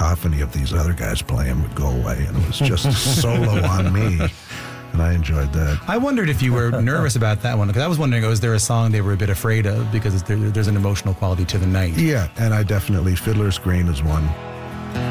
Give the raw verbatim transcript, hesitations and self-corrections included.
cacophony of these other guys playing would go away, and it was just a solo on me, and I enjoyed that. I wondered if you were nervous about that one, because I was wondering, oh, is there a song they were a bit afraid of because there, there's an emotional quality to the night? Yeah, and I definitely, Fiddler's Green is one